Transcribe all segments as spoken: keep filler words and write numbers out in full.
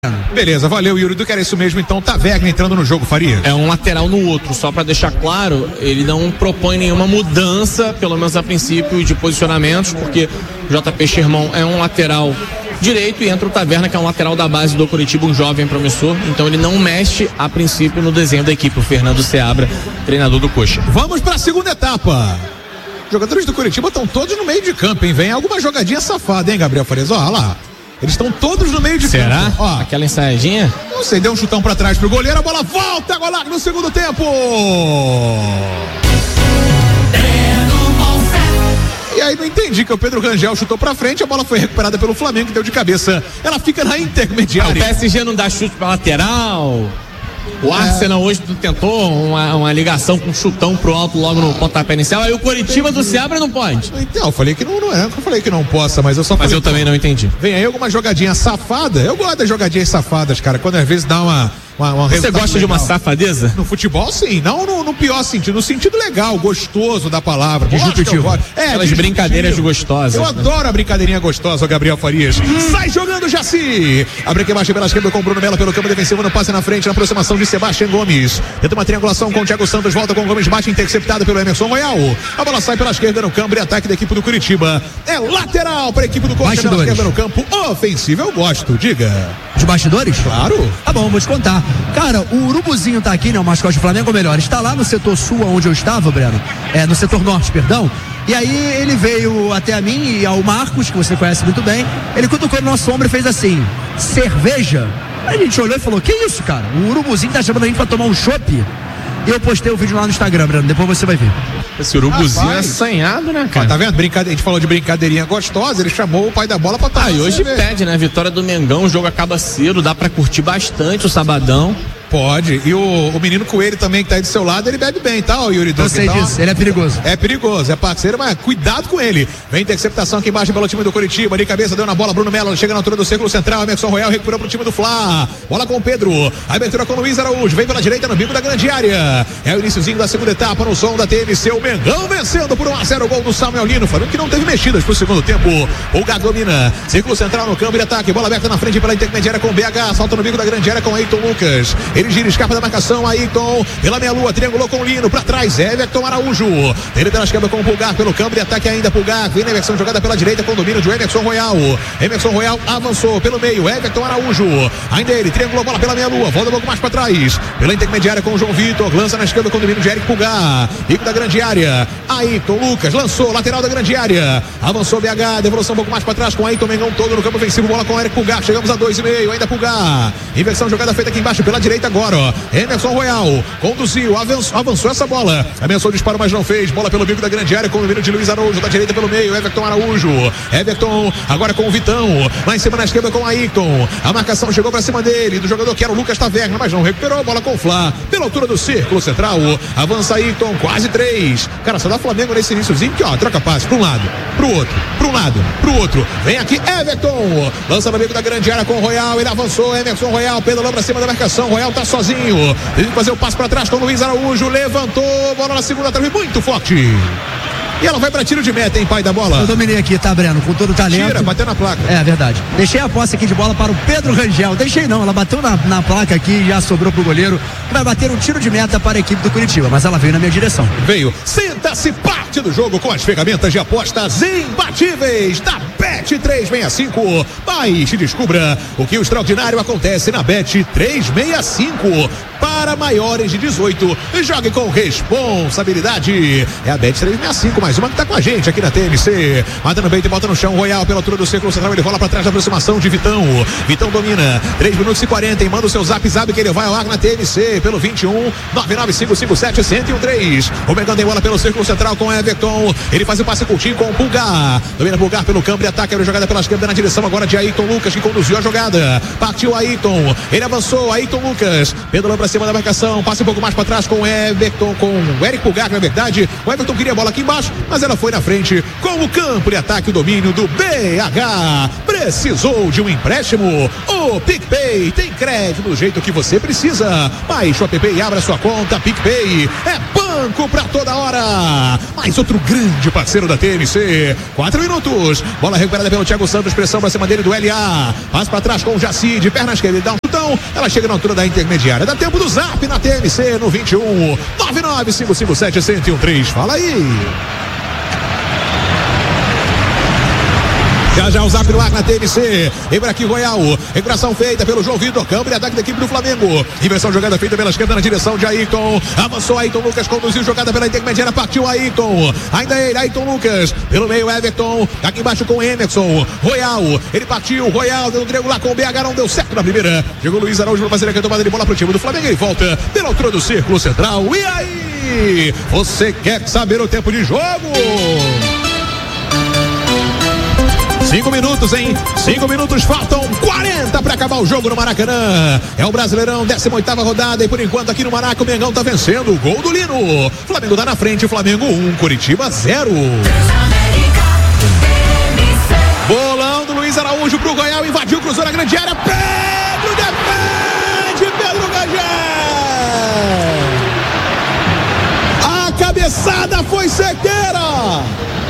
Beleza, valeu, Yuri Duque, era isso mesmo, então Taverna entrando no jogo, Faria. É um lateral no outro, só pra deixar claro, ele não propõe nenhuma mudança, pelo menos a princípio, de posicionamentos, porque o J P Sherman é um lateral direito e entra o Taverna, que é um lateral da base do Coritiba, um jovem promissor, então ele não mexe a princípio no desenho da equipe, o Fernando Seabra, treinador do Coxa. Vamos pra segunda etapa. Jogadores do Coritiba estão todos no meio de campo, hein? Vem alguma jogadinha safada, hein, Gabriel Farias? Olha lá. Eles estão todos no meio de Será? campo. Será? Aquela ensaiadinha? Não sei, deu um chutão pra trás pro goleiro, a bola volta, golaço no segundo tempo. E aí não entendi que o Pedro Rangel chutou pra frente, a bola foi recuperada pelo Flamengo, que deu de cabeça. Ela fica na intermediária. Ah, o P S G não dá chute pra lateral. O Arsenal hoje tentou uma, uma ligação com um chutão pro alto logo no pontapé inicial. Aí o Coritiba do Seabra não pode. Então, eu falei que não, não é, eu falei que não possa, mas eu só Mas falei, eu também não entendi. Vem aí alguma jogadinha safada. Eu gosto das jogadinhas safadas, cara, quando às vezes dá uma, uma, uma Você gosta legal de uma safadeza? No futebol, sim, não no, no pior sentido, no sentido legal, gostoso da palavra. Disruptivo. É, aquelas brincadeiras gostosas. Eu né? adoro a brincadeirinha gostosa, o Gabriel Farias. Hum. Sai jogando, Jaci. Abre aqui embaixo pela esquerda com o Bruno Melo pelo campo defensivo, no passe na frente, na aproximação de Sebastião Gomes. Tenta uma triangulação com o Thiago Santos, volta com o Gomes, bate interceptado pelo Emerson Royal. A bola sai pela esquerda no campo e ataque da equipe do Curitiba. É lateral para a equipe do Coxa, pela esquerda no campo. Ofensivo, eu gosto, diga. Os bastidores? Claro. Tá bom, vou te contar. Cara, o Urubuzinho tá aqui, né? O mascote do Flamengo, ou melhor, está lá no setor sul, onde eu estava, Breno. É, no setor norte, perdão. E aí ele veio até a mim e ao Marcos, que você conhece muito bem. Ele cutucou no nosso ombro e fez assim: cerveja? Aí a gente olhou e falou: que isso, cara? O Urubuzinho tá chamando a gente pra tomar um chopp. E eu postei o vídeo lá no Instagram, Breno, depois você vai ver. Esse urubuzinho ah, é assanhado, né, cara? Ah, tá vendo? Brincade... A gente falou de brincadeirinha gostosa, ele chamou o pai da bola pra tomar. Ah, e hoje pede, né? Vitória do Mengão, o jogo acaba cedo, dá pra curtir bastante o sabadão. Pode. E o, o menino Coelho também que tá aí do seu lado, ele bebe bem, tá, o Yuri Duque? Eu sei então, disso, ele é perigoso. É perigoso, é parceiro, mas cuidado com ele. Vem interceptação aqui embaixo pelo time do Coritiba, ali cabeça, deu na bola, Bruno Melo, chega na altura do círculo central, Emerson Royal recuperou pro time do Fla. Bola com o Pedro, a abertura com o Luiz Araújo, vem pela direita no bico da grande área. É o iniciozinho da segunda etapa no som da T M C, o Mengão vencendo por um a zero, o gol do Samuel Lino, falando que não teve mexidas pro segundo tempo. O Gado domina, círculo central no campo de ataque, bola aberta na frente pela intermediária com o B H, salta no bico da grande área com Ayrton Lucas. Ele gira, escapa da marcação. Ayrton, pela meia-lua, triangulou com o Lino, pra trás, Everton Araújo. Ele pela esquerda com o Pulgar, pelo campo de ataque ainda, Pulgar, vem na versão jogada pela direita com o domínio de Emerson Royal. Emerson Royal avançou pelo meio, Everton Araújo. Ainda ele, triangulou a bola pela meia-lua, volta um pouco mais pra trás, pela intermediária com o João Vitor, lança na esquerda com o domínio de Eric Pulgar. Rico da grande área, Ayrton Lucas, lançou, lateral da grande área. Avançou B H, devolução um pouco mais pra trás com Ayrton Mengão todo no campo ofensivo, bola com Eric Pulgar, chegamos a dois e meio, ainda Pulgar. Inversão jogada feita aqui embaixo pela direita agora, ó. Emerson Royal conduziu, avançou, avançou essa bola, ameaçou o disparo, mas não fez, bola pelo bico da grande área com o domínio de Luiz Araújo, da direita pelo meio, Everton Araújo, Everton agora com o Vitão, lá em cima na esquerda com o Ayrton, a marcação chegou pra cima dele, do jogador que era o Lucas Taverna, mas não recuperou, bola com o Flá, pela altura do círculo central, avança Ayrton, quase três, cara, só dá Flamengo nesse iniciozinho que ó, troca passe pra um lado, pro outro, pra um lado, pro outro, vem aqui Everton, lança no bico da grande área com o Royal, ele avançou, Emerson Royal, pedalou pra cima da marcação, Royal tá sozinho, tem que fazer o passe pra trás com o Luiz Araújo, levantou, bola na segunda trave, muito forte. E ela vai pra tiro de meta, hein, pai da bola? Eu dominei aqui, tá, Breno? Com todo o talento. Tira, bateu na placa. É, verdade. Deixei a posse aqui de bola para o Pedro Rangel. Deixei não, ela bateu na, na placa aqui e já sobrou pro goleiro. Vai bater um tiro de meta para a equipe do Curitiba, mas ela veio na minha direção. Veio. Senta-se parte do jogo com as ferramentas de apostas imbatíveis da Bet trezentos e sessenta e cinco. Baixe e descubra o que o extraordinário acontece na Bet trezentos e sessenta e cinco. Para maiores de dezoito, jogue com responsabilidade. É a Bet trezentos e sessenta e cinco, mais uma que tá com a gente aqui na T M C. Mata no peito e bota no chão, Royal pela altura do círculo central, ele rola pra trás da aproximação de Vitão. Vitão domina, três minutos e quarenta, e manda o seu zap zap que ele vai ao ar na T M C pelo vinte e um, nove nove cinco cinco sete, um um três. O Mengão tem bola pelo círculo central com Everton, ele faz o passe curtinho com o Pulgar, domina Pulgar pelo campo de ataque, abre jogada pela esquerda na direção agora de Ayrton Lucas, que conduziu a jogada, partiu Ayrton, ele avançou, Ayrton Lucas, pedalou pra cima da marcação, passa um pouco mais pra trás com Everton, com o Eric Pulgar, na verdade, o Everton queria a bola aqui embaixo, mas ela foi na frente com o campo de ataque, o domínio do B H. Precisou de um empréstimo? O PicPay tem crédito do jeito que você precisa. Baixe o app e abra sua conta. PicPay é bom banco pra toda hora. Mais outro grande parceiro da T M C. Quatro minutos. Bola recuperada pelo Thiago Santos. Pressão pra cima dele do L A. Passa pra trás com o Jaci. De perna esquerda. Ele dá um chutão. Ela chega na altura da intermediária. Dá tempo do zap na T M C no vinte e um nove nove cinco cinco sete zero zero um três. Fala aí. Já já o zap no ar na T M C. Lembra aqui Royal. Recuperação feita pelo João Vitor. Câmbio e ataque da equipe do Flamengo. Inversão jogada feita pela esquerda na direção de Ayrton. Avançou Ayrton Lucas. Conduziu jogada pela intermediária. Partiu Ayrton. Ainda ele, Ayrton Lucas. Pelo meio, Everton. Aqui embaixo com Emerson. Royal. Ele partiu. Royal deu um triângulo com o B H. Não deu certo na primeira. Chegou o Luiz Araújo para fazer a tomada de bola pro time do Flamengo. Ele volta pela altura do círculo central. E aí? Você quer saber o tempo de jogo? Cinco minutos, hein? Cinco minutos, faltam quarenta para acabar o jogo no Maracanã. É o Brasileirão, décima oitava rodada. E por enquanto aqui no Maraca o Mengão tá vencendo. Gol do Lino. Flamengo tá na frente, Flamengo um, Coritiba zero. Bolão do Luiz Araújo pro Goiás, invadiu, cruzou na grande área. Pedro defende, Pedro Gagé. A cabeçada foi certeira.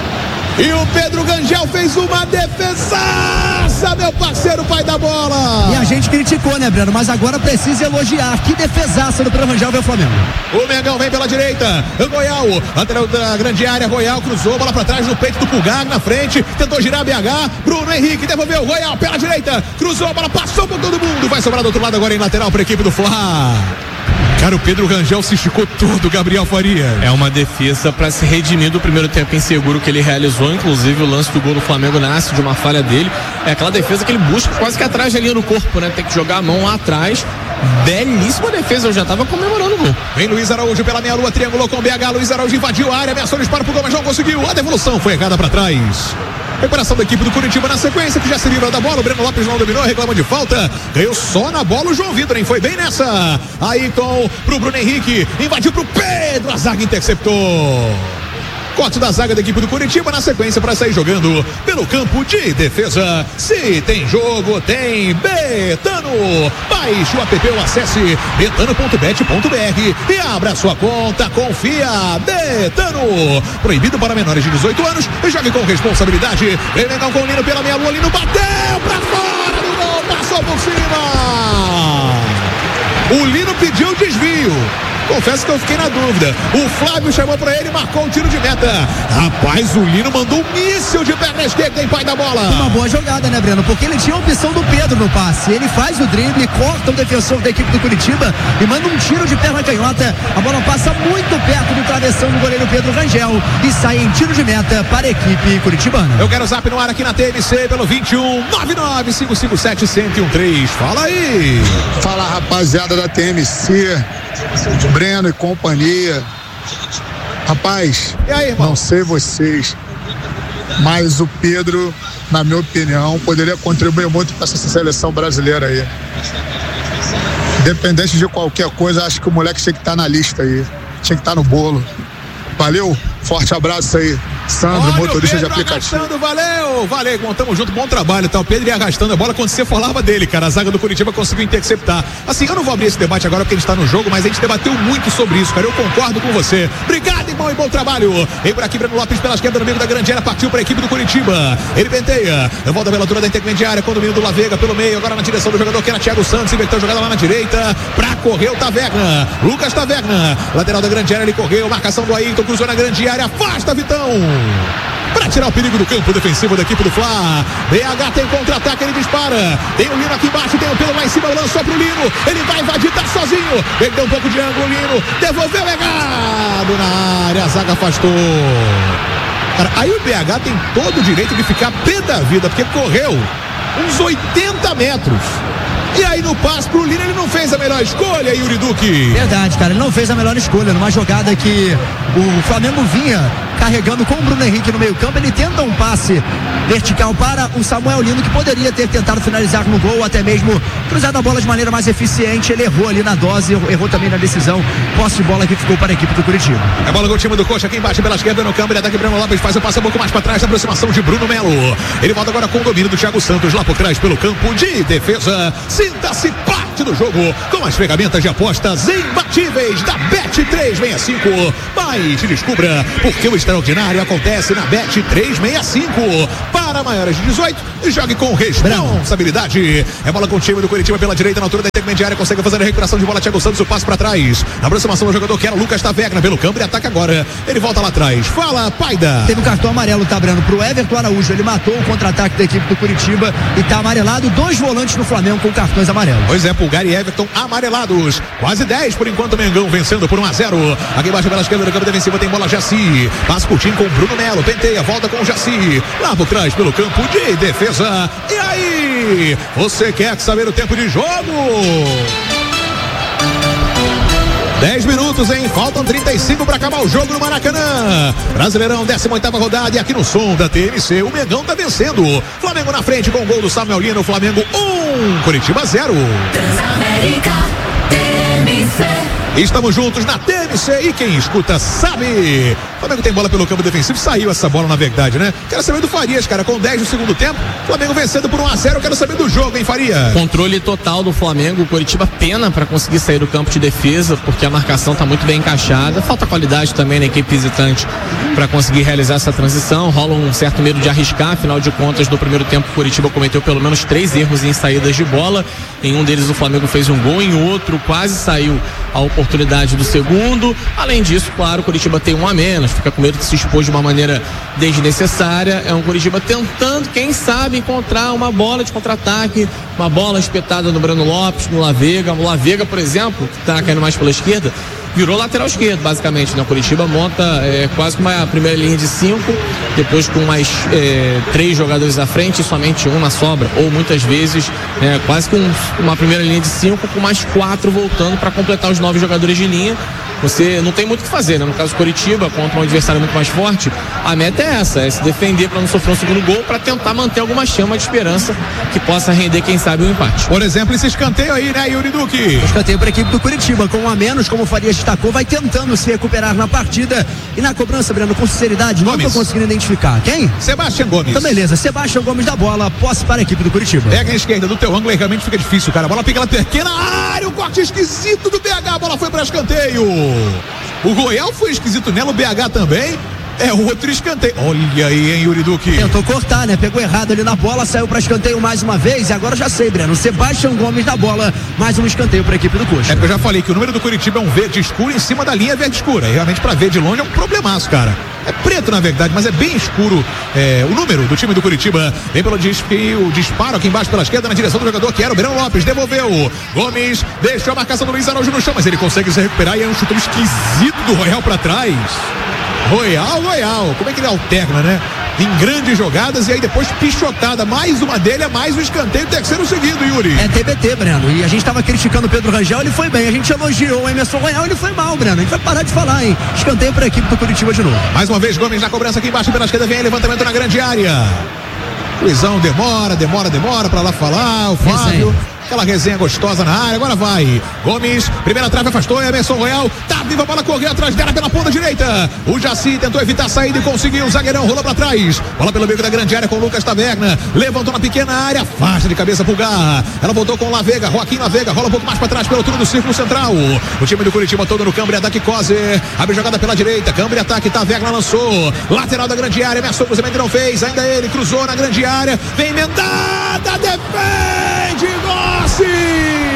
E o Pedro Gangel fez uma defesaça, meu parceiro, pai da bola. E a gente criticou, né, Breno? Mas agora precisa elogiar. Que defesaça do Pedro Gangel veio o Flamengo. O Mengão vem pela direita. O Royal, lateral da grande área. Royal cruzou, bola pra trás no peito do Pulgar, na frente. Tentou girar B H. Bruno Henrique devolveu. Royal pela direita. Cruzou, a bola passou por todo mundo. Vai sobrar do outro lado agora em lateral pra equipe do Fla. Cara, o Pedro Rangel se esticou todo, Gabriel Faria. É uma defesa para se redimir do primeiro tempo inseguro que ele realizou. Inclusive o lance do gol do Flamengo nasce de uma falha dele. É aquela defesa que ele busca quase que atrás da linha do corpo, né? Tem que jogar a mão lá atrás. Belíssima defesa, eu já tava comemorando o gol. Vem Luiz Araújo pela meia lua, triangulou com o B H. Luiz Araújo invadiu a área, ameaçou o disparo pro gol, mas não conseguiu. A devolução foi errada para trás. Recuperação da equipe do Curitiba na sequência, que já se livra da bola. O Breno Lopes não dominou, reclama de falta. Ganhou só na bola o João Vitor, hein? Foi bem nessa. Ayrton pro Bruno Henrique, invadiu pro Pedro, a zaga interceptou. Corte da zaga da equipe do Curitiba na sequência para sair jogando pelo campo de defesa. Se tem jogo, tem Betano. Baixe o app ou acesse betano ponto bet ponto br e abra sua conta. Confia. Betano. Proibido para menores de dezoito anos. Jogue com responsabilidade. Vem Mengão com o Lino pela meia lua. Lino bateu para fora do gol. Passou por cima. O Lino pediu desvio. Confesso que eu fiquei na dúvida. O Flávio chamou pra ele e marcou um tiro de meta. Rapaz, o Lino mandou um míssil de perna esquerda em pai da bola. Uma boa jogada, né, Breno? Porque ele tinha a opção do Pedro no passe. Ele faz o drible, corta o defensor da equipe do Curitiba e manda um tiro de perna canhota. A bola passa muito perto do travessão do goleiro Pedro Rangel e sai em tiro de meta para a equipe curitibana. Eu quero o zap no ar aqui na T M C pelo vinte e um nove nove cinco cinco sete zero zero um três. Fala aí. Fala, rapaziada da T M C. Breno e companhia. Rapaz, e aí, irmão? Não sei vocês, mas o Pedro, na minha opinião, poderia contribuir muito para essa seleção brasileira aí. Independente de qualquer coisa, acho que o moleque tinha que estar na lista aí. Tinha que estar no bolo. Valeu, forte abraço aí. Sandro, Olha motorista de Pedro aplicativo. Arrastando, valeu, valeu, tamo junto, bom trabalho, tá? O Pedro ia arrastando a bola quando você falava dele, cara. A zaga do Curitiba conseguiu interceptar. Assim, eu não vou abrir esse debate agora porque ele está no jogo, mas a gente debateu muito sobre isso, cara. Eu concordo com você. Obrigado, irmão, e bom trabalho. Vem por aqui, Breno Lopes pela esquerda, no meio da grande área, partiu para a equipe do Curitiba. Ele penteia, volta pela altura da intermediária, com o domínio do Lavega pelo meio, agora na direção do jogador que era Thiago Santos, inverteu a jogada lá na direita, pra correr o Taverna. Lucas Taverna, lateral da grande área, ele correu, marcação do Ayrton, cruzou na grande área, afasta Vitão. Para tirar o perigo do campo defensivo da equipe do Fla. B H tem contra-ataque, ele dispara. Tem o Lino aqui embaixo, tem o Pedro lá em cima, lançou pro Lino. Ele vai invadir, tá sozinho. Ele deu um pouco de ângulo, Lino. Devolveu, errado na área, a zaga afastou. Cara, aí o B H tem todo o direito de ficar pé da vida, porque correu uns oitenta metros. E aí no passe pro Lino ele não fez a melhor escolha, Yuri Duque. Verdade, cara, ele não fez a melhor escolha. Numa jogada que o Flamengo vinha carregando com o Bruno Henrique no meio campo, ele tenta um passe vertical para o Samuel Lino, que poderia ter tentado finalizar no gol, ou até mesmo cruzado a bola de maneira mais eficiente. Ele errou ali na dose, errou também na decisão. Posse de bola que ficou para a equipe do Curitiba. A bola do time do Coxa aqui embaixo pela esquerda no campo, ele ataca Breno Lopes, faz o passe um pouco mais para trás, na aproximação de Bruno Melo. Ele volta agora com o domínio do Thiago Santos lá por trás pelo campo de defesa. Sinta-se parte empate do jogo com as ferramentas de apostas imbatíveis da Bet trezentos e sessenta e cinco. Baixe e descubra porque o extraordinário acontece na Bet trezentos e sessenta e cinco. Para maiores de dezoito, jogue com responsabilidade. É bola com o time do Curitiba pela direita, na altura da intermediária, consegue fazer a recuperação de bola. Thiago Santos, o passe para trás. Na aproximação do jogador que era Lucas Taverna pelo campo e ataca agora. Ele volta lá atrás. Fala, Paida. Teve um cartão amarelo, tá, Breno, pro Everton Araújo. Ele matou o contra-ataque da equipe do Curitiba e tá amarelado. Dois volantes no Flamengo com cartões amarelos. Pois é, Pulgar e Everton amarelados. Quase dez por enquanto, o Mengão vencendo por um a zero. Aqui embaixo pela esquerda do campo defensivo tem bola Jaci. Passa curtinho com o Bruno Melo. Penteia, volta com o Jaci. Lá por trás pelo campo de defesa. E aí? Você quer saber o tempo de jogo? dez minutos, hein? Faltam trinta e cinco para acabar o jogo no Maracanã. Brasileirão, décima oitava rodada. E aqui no som da T M C, o Mengão tá vencendo. Flamengo na frente com o gol do Samuel Lino. Flamengo um, Curitiba zero. Transamérica T M C. Estamos juntos na T M C e quem escuta sabe. O Flamengo tem bola pelo campo defensivo. Saiu essa bola na verdade, né? Quero saber do Farias, cara. Com dez no segundo tempo, Flamengo vencendo por um a zero. Quero saber do jogo, hein, Faria? Controle total do Flamengo. O Curitiba pena para conseguir sair do campo de defesa, porque a marcação tá muito bem encaixada. Falta qualidade também na equipe visitante para conseguir realizar essa transição. Rola um certo medo de arriscar. Afinal de contas, no primeiro tempo, o Curitiba cometeu pelo menos três erros em saídas de bola. Em um deles, o Flamengo fez um gol. Em outro, quase saiu a oportunidade do segundo. Além disso, claro, o Curitiba tem um a menos, fica com medo de se expor de uma maneira desnecessária. É um Curitiba tentando, quem sabe, encontrar uma bola de contra-ataque, uma bola espetada no Breno Lopes, no Lavega. O Lavega, por exemplo, que está caindo mais pela esquerda, virou lateral esquerdo, basicamente, né? O Curitiba monta é, quase com uma primeira linha de cinco, depois com mais é, três jogadores à frente e somente um na sobra, ou muitas vezes é, quase com uma primeira linha de cinco com mais quatro voltando para completar os nove jogadores de linha. Você não tem muito o que fazer, né? No caso do Curitiba, contra um adversário muito mais forte, a meta é essa, é se defender para não sofrer um segundo gol, para tentar manter alguma chama de esperança que possa render, quem sabe, um empate. Por exemplo, esse escanteio aí, né, Yuri Duque? Escanteio para a equipe do Curitiba, com um a menos, como o Farias destacou, vai tentando se recuperar na partida e na cobrança, Breno, com sinceridade, Gomes. Não estou conseguindo identificar. Quem? Sebastião Gomes. Então beleza, Sebastião Gomes da bola, posse para a equipe do Curitiba. Pega a esquerda do teu ângulo e realmente fica difícil, cara. A bola pica na pequena área, o corte esquisito do B H, a bola foi para escanteio. O Royal foi esquisito nela, o B H também. É outro escanteio. Olha aí, hein, Yuri Duque. Tentou cortar, né? Pegou errado ali na bola, saiu para escanteio mais uma vez. E agora já sei, Breno. Sebastião Gomes da bola, mais um escanteio para a equipe do Coxa. É porque eu já falei que o número do Curitiba é um verde escuro em cima da linha verde escura. E realmente para ver de longe é um problemaço, cara. É preto na verdade, mas é bem escuro é, o número do time do Curitiba. Vem pelo desfio, disparo aqui embaixo pela esquerda na direção do jogador que era o Breno Lopes. Devolveu. Gomes deixou a marcação do Luiz Araújo no chão, mas ele consegue se recuperar e é um chutão esquisito do Royal para trás. Royal, Royal, como é que ele alterna, né? Em grandes jogadas e aí depois pichotada. Mais uma dele, é mais um escanteio, terceiro seguido, Yuri. É T B T, Breno. E a gente tava criticando o Pedro Rangel, ele foi bem. A gente elogiou o Emerson Royal, ele foi mal, Breno. A gente vai parar de falar, hein? Escanteio para a equipe do Curitiba de novo. Mais uma vez, Gomes na cobrança aqui embaixo pela esquerda, vem levantamento na grande área. Luizão demora, demora, demora pra lá falar, o Fábio. Resenha. Aquela resenha gostosa na área, agora vai. Gomes, primeira trave, afastou, Emerson Royal, tá viva a bola, correu atrás dela pela ponta direita. O Jaci tentou evitar a saída e conseguiu, o zagueirão rolou pra trás. Bola pelo meio da grande área com o Lucas Taverna, levantou na pequena área, faixa de cabeça Pulgar. Ela voltou com o Lavega, Joaquim Lavega, rola um pouco mais pra trás pela altura do círculo central. O time do Curitiba todo no campo, ataque Coser, abre jogada pela direita, câmbio de ataque, Taverna lançou, lateral da grande área, Emerson cruzamento não fez, ainda ele cruzou na grande área, vem emendada, defende, Gossi!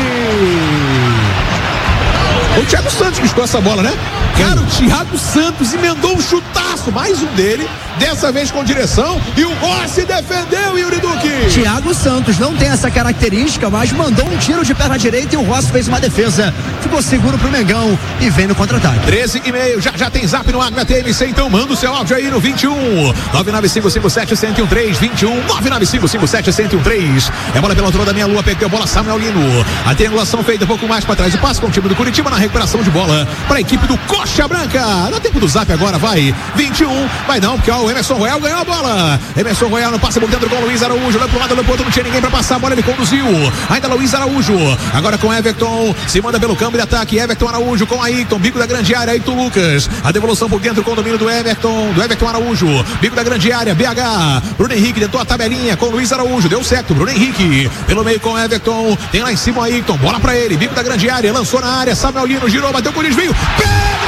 O Thiago Santos que escolheu essa bola, né? Cara, o Thiago Santos emendou um chutaço, mais um dele, dessa vez com direção, e o Rossi defendeu, Yuri Duque. Thiago Santos não tem essa característica, mas mandou um tiro de perna direita e o Rossi fez uma defesa. Ficou seguro pro Mengão e vem no contra-ataque. treze e meio, já já tem zap no ar na T M C, então manda o seu áudio aí no vinte e um nove nove cinco cinco sete um zero um três, vinte e um nove nove cinco cinco sete um zero um três. É bola pela altura da minha lua, perdeu a bola Samuel Lino. A triangulação feita um pouco mais para trás, o passe com o time do Curitiba na recuperação de bola para a equipe do Coxa. Coxa Branca. Dá tempo do zap agora, vai. vinte e um, vai não, porque ó, o Emerson Royal ganhou a bola. Emerson Royal no passe por dentro com o Luiz Araújo. Olhou pro lado, olhou pro outro, não tinha ninguém pra passar a bola, ele conduziu. Ainda Luiz Araújo. Agora com Everton, se manda pelo campo de ataque. Everton Araújo com Ayrton, bico da grande área. Ayrton Lucas. A devolução por dentro com o domínio do Everton, do Everton Araújo. Bico da grande área, B H. Bruno Henrique tentou a tabelinha com o Luiz Araújo. Deu certo, Bruno Henrique. Pelo meio com Everton. Tem lá em cima o Ayrton. Bola pra ele, bico da grande área. Lançou na área. Samuel Lino girou, bateu com o desvio.